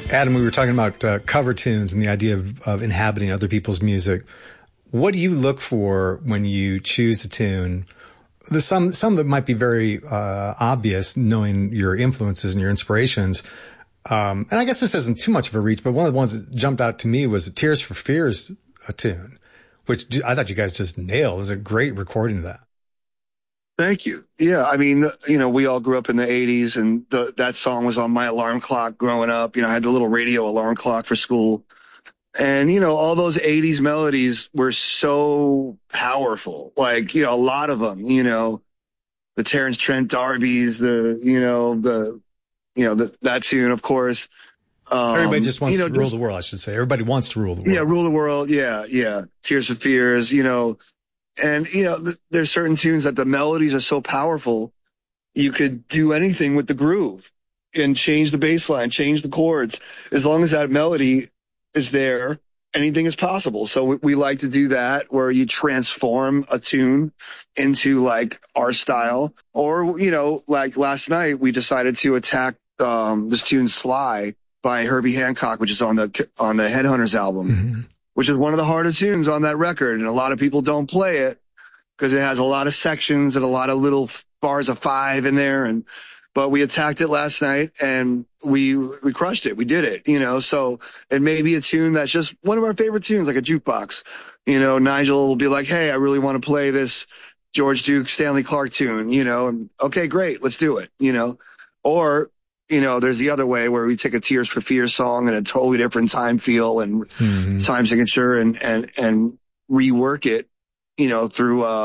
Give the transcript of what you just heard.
Adam, we were talking about cover tunes and the idea of inhabiting other people's music. What do you look for when you choose a tune? There's some that might be very obvious, knowing your influences and your inspirations. And I guess this isn't too much of a reach, but one of the ones that jumped out to me was Tears for Fears tune, which I thought you guys just nailed. It was a great recording of that. Thank you. Yeah, I mean, we all grew up in the 80s, and that song was on my alarm clock growing up. I had the little radio alarm clock for school. And, all those 80s melodies were so powerful. Like, a lot of them, the Terrence Trent D'Arby's, that tune, of course. Everybody just wants to rule the world, I should say. Everybody wants to rule the world. Yeah, rule the world. Yeah. Tears for Fears, And, there's certain tunes that the melodies are so powerful, you could do anything with the groove and change the bass line, change the chords. As long as that melody is there, anything is possible. So we like to do that, where you transform a tune into like our style. Or, like last night, we decided to attack this tune Sly by Herbie Hancock, which is on the Headhunters album. Mm-hmm. Which is one of the harder tunes on that record. And a lot of people don't play it because it has a lot of sections and a lot of little bars of 5 in there. But we attacked it last night and we crushed it. We did it, so it may be a tune that's just one of our favorite tunes, like a jukebox. Nigel will be like, hey, I really want to play this George Duke, Stanley Clarke tune, and okay, great. Let's do it, or, there's the other way where we take a Tears for Fears song and a totally different time feel and time signature and rework it, through